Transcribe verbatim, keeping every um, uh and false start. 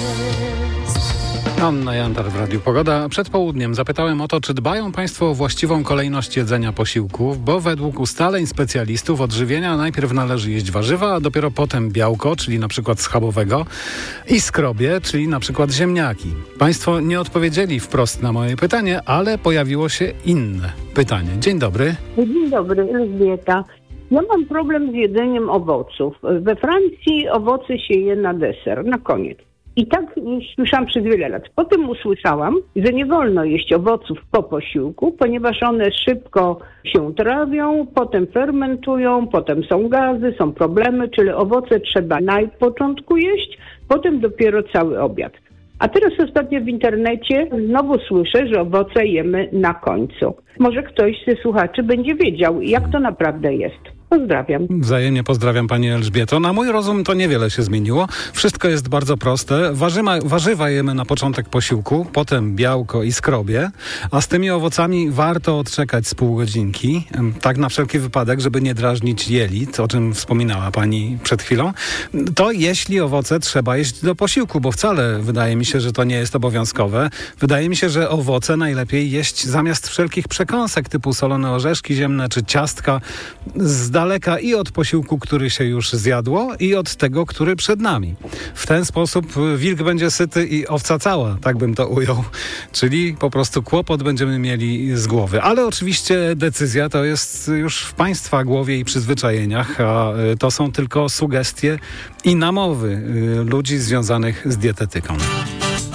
Anna Jantar w Radiu Pogoda. Przed południem zapytałem o to, czy dbają Państwo o właściwą kolejność jedzenia posiłków, bo według ustaleń specjalistów odżywienia najpierw należy jeść warzywa, a dopiero potem białko, czyli na przykład schabowego, i skrobie, czyli na przykład ziemniaki. Państwo nie odpowiedzieli wprost na moje pytanie, ale pojawiło się inne pytanie. Dzień dobry. Dzień dobry, Elżbieta. Ja mam problem z jedzeniem owoców. We Francji owoce się je na deser, na koniec. I tak słyszałam przez wiele lat. Potem usłyszałam, że nie wolno jeść owoców po posiłku, ponieważ one szybko się trawią, potem fermentują, potem są gazy, są problemy, czyli owoce trzeba na początku jeść, potem dopiero cały obiad. A teraz ostatnio w internecie znowu słyszę, że owoce jemy na końcu. Może ktoś ze słuchaczy będzie wiedział, jak to naprawdę jest. Pozdrawiam. Wzajemnie pozdrawiam Pani Elżbieto. Na mój rozum to niewiele się zmieniło. Wszystko jest bardzo proste. Warzyma, warzywa jemy na początek posiłku, potem białko i skrobie, a z tymi owocami warto odczekać z pół godzinki. Tak na wszelki wypadek, żeby nie drażnić jelit, o czym wspominała Pani przed chwilą. To jeśli owoce trzeba jeść do posiłku, bo wcale wydaje mi się, że to nie jest obowiązkowe. Wydaje mi się, że owoce najlepiej jeść zamiast wszelkich przekąsek typu solone orzeszki ziemne czy ciastka z daleka i od posiłku, który się już zjadło, i od tego, który przed nami. W ten sposób wilk będzie syty i owca cała, tak bym to ujął. Czyli po prostu kłopot będziemy mieli z głowy. Ale oczywiście decyzja to jest już w Państwa głowie i przyzwyczajeniach, a to są tylko sugestie i namowy ludzi związanych z dietetyką.